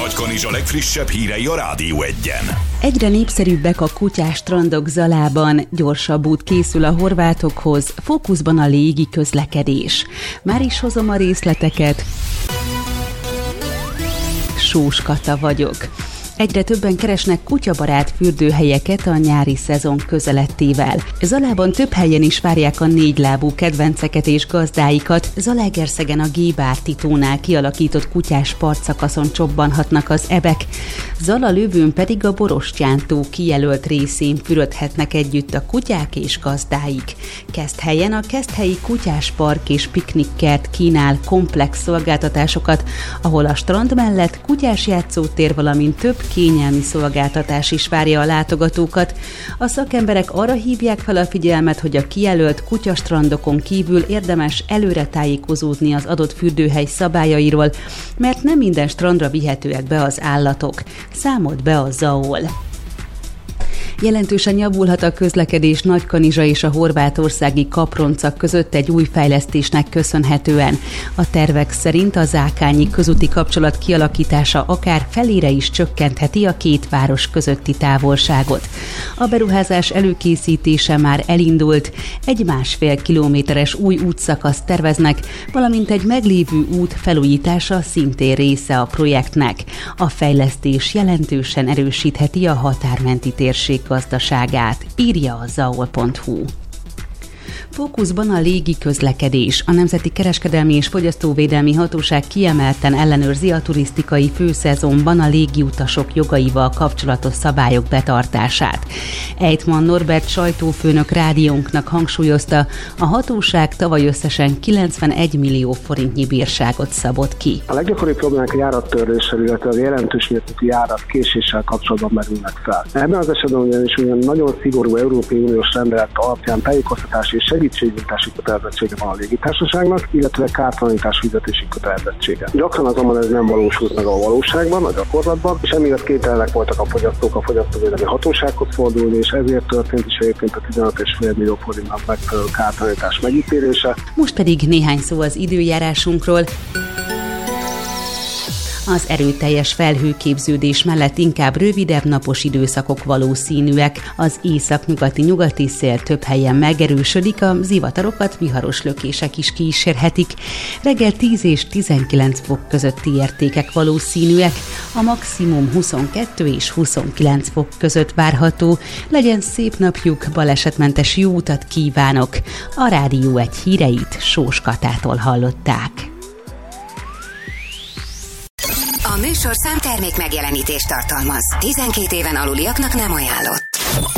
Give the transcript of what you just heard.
Nagykanizsa legfrissebb hírei a Rádió Egyen. Egyre népszerűbbek a kutyás strandok Zalában, gyorsabb út készül a horvátokhoz, fókuszban a légi közlekedés. Már is hozom a részleteket. Sós Kata vagyok. Egyre többen keresnek kutyabarát fürdőhelyeket a nyári szezon közelettével. Zalában több helyen is várják a négylábú kedvenceket és gazdáikat. Zalaegerszegen a G-Bár-Titónál kialakított kutyás partszakaszon csobbanhatnak az ebek. Zala-Lövőn pedig a Borostyántó kijelölt részén fürödhetnek együtt a kutyák és gazdáik. Keszthelyen a Keszthelyi Kutyás Park és Piknikkert kínál komplex szolgáltatásokat, ahol a strand mellett kutyás játszótér, valamint több kényelmi szolgáltatás is várja a látogatókat. A szakemberek arra hívják fel a figyelmet, hogy a kijelölt kutyastrandokon kívül érdemes előre tájékozódni az adott fürdőhely szabályairól, mert nem minden strandra vihetőek be az állatok. Számolt be a ZAOL. Jelentősen javulhat a közlekedés Nagykanizsa és a horvátországi Kaproncak között egy új fejlesztésnek köszönhetően. A tervek szerint a zákányi közúti kapcsolat kialakítása akár felére is csökkentheti a két város közötti távolságot. A beruházás előkészítése már elindult, egy 1,5 kilométeres új útszakaszt terveznek, valamint egy meglévő út felújítása szintén része a projektnek. A fejlesztés jelentősen erősítheti a határmenti térség gazdaságát, írja a zaol.hu. Fókuszban a légi közlekedés. A Nemzeti Kereskedelmi és Fogyasztóvédelmi Hatóság kiemelten ellenőrzi a turisztikai főszezonban a légiutasok jogaival kapcsolatos szabályok betartását. Ejtman Norbert sajtófőnök rádiónknak hangsúlyozta, a hatóság tavaly összesen 91 millió forintnyi bírságot szabott ki. A leggyakoribb problémák a járattörléssel, illetve a jelentős mértékű járatkéséssel kapcsolatban merülnek fel. Ebben az esetben ugyanis nagyon szigorú Európai Uniós rendelet alapján tájékoztatási és segítségnyújtási kötelezettsége van a légitársaságnak, illetve kártalanítás fizetési kötelezettsége. Gyakran azonban ez nem valósult meg a valóságban, a gyakorlatban, és emiatt képtelenek voltak a fogyasztók a fogyasztóvédelmi hatósághoz fordulni, és ezért történt is egyébként a 15,5 millió forintnak megfelelő kártalanítás megítélése. Most pedig néhány szó az időjárásunkról. Az erőteljes felhőképződés mellett inkább rövidebb napos időszakok valószínűek. Az északnyugati szél több helyen megerősödik, a zivatarokat viharos lökések is kísérhetik. Reggel 10 és 19 fok közötti értékek valószínűek, a maximum 22 és 29 fok között várható. Legyen szép napjuk, balesetmentes jó utat kívánok! A Rádió Egy híreit Sós Katától hallották. A műsorszám termék megjelenítést tartalmaz. 12 éven aluliaknak nem ajánlott.